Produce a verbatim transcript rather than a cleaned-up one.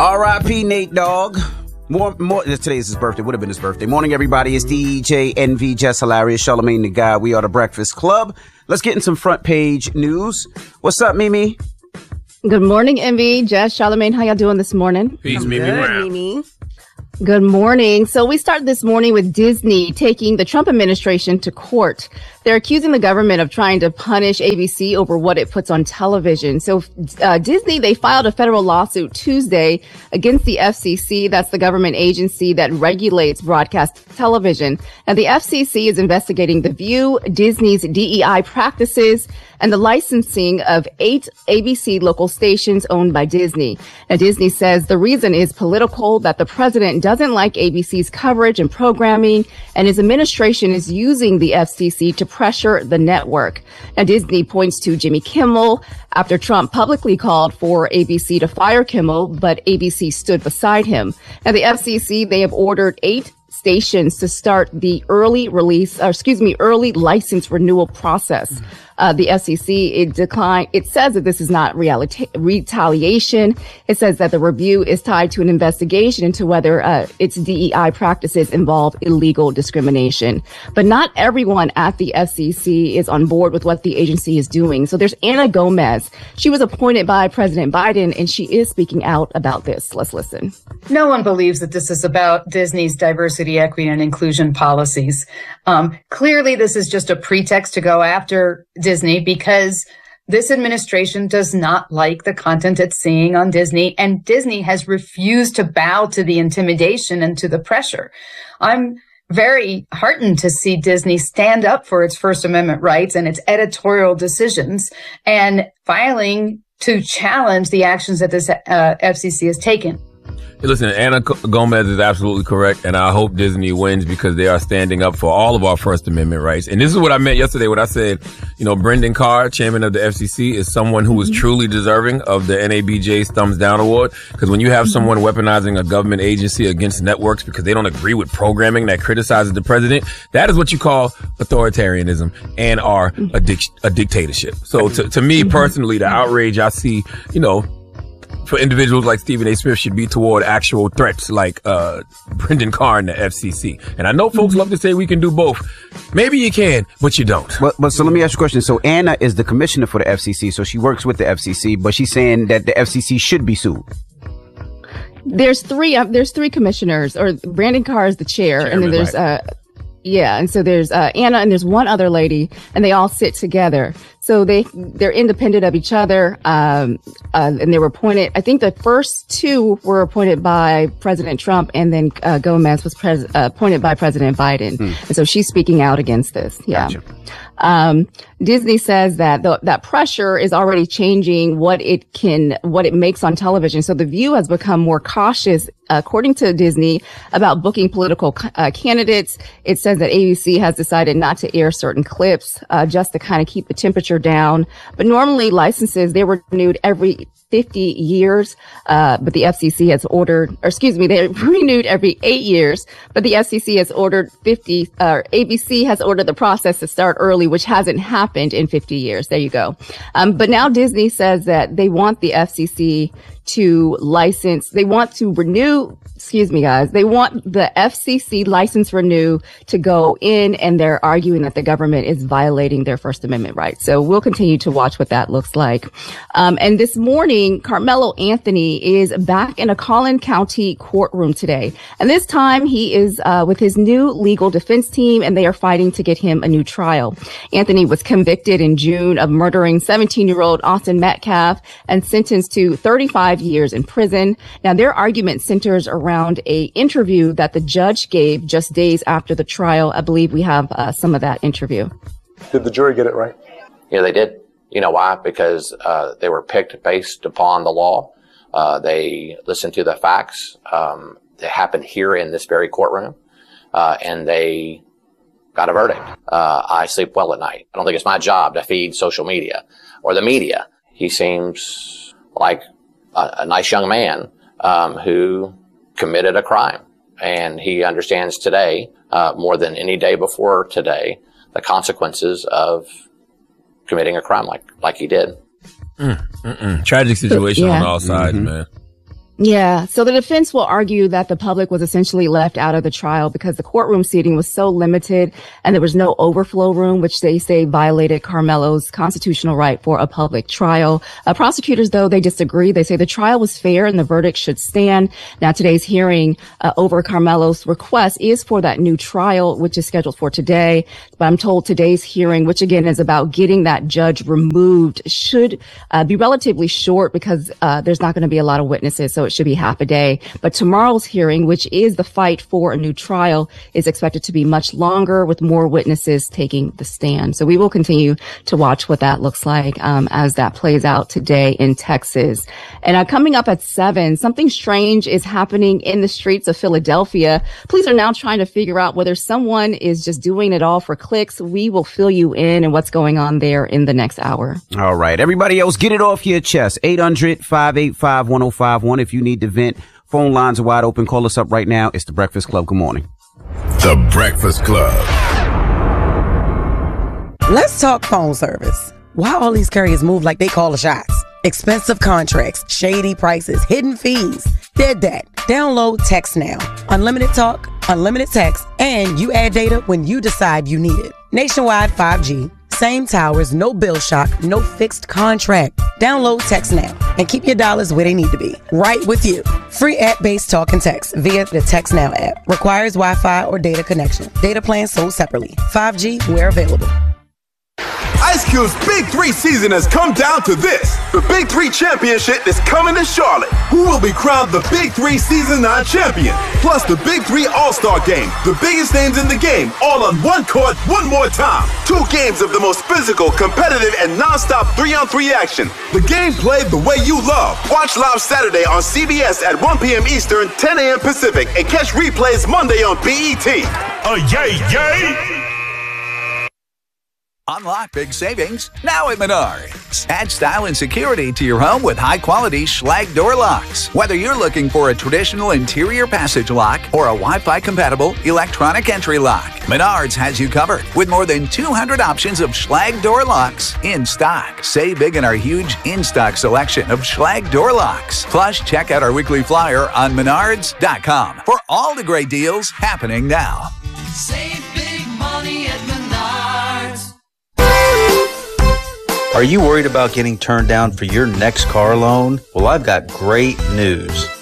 R I P Nate Dogg. More, more. Today's his birthday. Would have been his birthday. Morning, everybody. It's D J N V, Jess Hilarious, Charlamagne the Guy. We are the Breakfast Club. Let's get in some front page news. What's up, Mimi? Good morning, N V, Jess, Charlamagne. How y'all doing this morning? Peace, Mimi. Good, Mimi. Good morning. So we start this morning with Disney taking the Trump administration to court. They're accusing the government of trying to punish A B C over what it puts on television. So uh, Disney, they filed a federal lawsuit Tuesday against the F C C. That's the government agency that regulates broadcast television. And the F C C is investigating The View, Disney's D E I practices, and the licensing of eight A B C local stations owned by Disney. Now, Disney says the reason is political, that the president doesn't like A B C's coverage and programming, and his administration is using the F C C to pressure the network. Now, Disney points to Jimmy Kimmel after Trump publicly called for A B C to fire Kimmel, but A B C stood beside him. Now, the F C C, they have ordered eight stations to start the early release, or excuse me, early license renewal process. Mm-hmm. Uh, the F C C, it declined. It says that this is not realita- retaliation. It says that the review is tied to an investigation into whether uh, its D E I practices involve illegal discrimination. But not everyone at the F C C is on board with what the agency is doing. So there's Anna Gomez. She was appointed by President Biden, and she is speaking out about this. Let's listen. No one believes that this is about Disney's diversity, equity, and inclusion policies. Um, clearly, this is just a pretext to go after Disney because this administration does not like the content it's seeing on Disney, and Disney has refused to bow to the intimidation and to the pressure. I'm very heartened to see Disney stand up for its First Amendment rights and its editorial decisions and filing to challenge the actions that this uh, F C C has taken. Hey, listen, Anna Gomez is absolutely correct, and I hope Disney wins because they are standing up for all of our First Amendment rights. And this is what I meant yesterday when I said, you know, Brendan Carr, chairman of the F C C, is someone who is truly deserving of the N A B J's Thumbs Down Award. Because when you have someone weaponizing a government agency against networks because they don't agree with programming that criticizes the president, that is what you call authoritarianism and are a, dic- a dictatorship. So to, to me personally, the outrage I see, you know, for individuals like Stephen A. Smith should be toward actual threats like uh Brendan Carr and the F C C. And I know folks love to say we can do both. Maybe you can, but you don't. But, but so let me ask you a question. So Anna is the commissioner for the F C C, so she works with the F C C, but she's saying that the F C C should be sued. There's three. Uh, there's three commissioners, or Brandon Carr is the chair, Chairman, and then there's right. uh yeah, and so there's uh, Anna, and there's one other lady, and they all sit together. So they, they're independent of each other, um, uh, and they were appointed, I think the first two were appointed by President Trump, and then uh, Gomez was pres- uh, appointed by President Biden. Hmm. And so she's speaking out against this. Yeah. Gotcha. Um, Disney says that the, that pressure is already changing what it can, what it makes on television. So The View has become more cautious, according to Disney, about booking political uh, candidates. It says that A B C has decided not to air certain clips, uh, just to kind of keep the temperature down. But normally licenses, they were renewed every fifty years. Uh, but the F C C has ordered, or excuse me, they're renewed every eight years. But the F C C has ordered fifty, uh, A B C has ordered the process to start early, which hasn't happened in fifty years. There you go. Um, but now Disney says that they want the F C C to license, they want to renew, excuse me, guys, they want the F C C license renew to go in, and they're arguing that the government is violating their First Amendment rights. So we'll continue to watch what that looks like. Um, and this morning, Carmelo Anthony is back in a Collin County courtroom today. And this time he is uh, with his new legal defense team, and they are fighting to get him a new trial. Anthony was convicted in June of murdering seventeen-year-old Austin Metcalf and sentenced to thirty-five years in prison. Now, their argument centers around a interview that the judge gave just days after the trial. I believe we have uh, some of that interview. Did the jury get it right? Yeah, they did. You know why? Because uh, they were picked based upon the law. Uh, they listened to the facts um, that happened here in this very courtroom, uh, and they got a verdict. Uh, I sleep well at night. I don't think it's my job to feed social media or the media. He seems like a, a nice young man um, who committed a crime, and he understands today, uh, more than any day before today, the consequences of committing a crime like like he did. Mm, mm-mm. Tragic situation yeah. on all sides, mm-hmm. man. Yeah. So the defense will argue that the public was essentially left out of the trial because the courtroom seating was so limited and there was no overflow room, which they say violated Carmelo's constitutional right for a public trial. Uh, prosecutors, though, they disagree. They say the trial was fair and the verdict should stand. Now, today's hearing uh, over Carmelo's request is for that new trial, which is scheduled for today. But I'm told today's hearing, which again is about getting that judge removed, should uh, be relatively short because uh, there's not going to be a lot of witnesses. So it should be half a day. But tomorrow's hearing, which is the fight for a new trial, is expected to be much longer with more witnesses taking the stand. So we will continue to watch what that looks like um, as that plays out today in Texas. And uh, coming up at seven, something strange is happening in the streets of Philadelphia. Police are now trying to figure out whether someone is just doing it all for clicks. We will fill you in and what's going on there in the next hour. All right. Everybody else, get it off your chest. eight hundred, five eight five, one oh five one. If you need to vent, phone lines are wide open. Call us up right now. It's The Breakfast Club. Good morning. The Breakfast Club. Let's talk phone service. Why all these carriers move like they call the shots? Expensive contracts, shady prices, hidden fees. Dead that. Download Text Now. Unlimited talk, unlimited text, and you add data when you decide you need it. Nationwide five G. Same towers, no bill shock, no fixed contract. Download Text Now and keep your dollars where they need to be. Right with you. Free app-based talk and text via the Text Now app. Requires Wi-Fi or data connection. Data plans sold separately. five G where available. Ice Cube's Big Three season has come down to this. The Big Three Championship is coming to Charlotte. Who will be crowned the Big Three Season nine champion? Plus the Big Three All-Star Game. The biggest names in the game, all on one court, one more time. Two games of the most physical, competitive, and non-stop three-on-three action. The game played the way you love. Watch live Saturday on C B S at one p.m. Eastern, ten a.m. Pacific, and catch replays Monday on B E T. Oh, yay, yay! Unlock big savings now at Menards. Add style and security to your home with high-quality Schlage door locks. Whether you're looking for a traditional interior passage lock or a Wi-Fi compatible electronic entry lock, Menards has you covered with more than two hundred options of Schlage door locks in stock. Save big in our huge in-stock selection of Schlage door locks. Plus, check out our weekly flyer on menards dot com for all the great deals happening now. Save big money at Menards. Are you worried about getting turned down for your next car loan? Well, I've got great news.